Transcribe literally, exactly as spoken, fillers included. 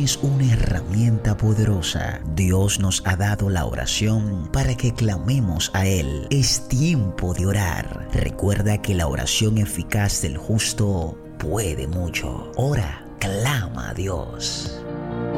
es una herramienta poderosa. Dios nos ha dado la oración para que clamemos a Él. Es tiempo de orar. Recuerda que la oración eficaz del justo puede mucho. Ora, clama a Dios.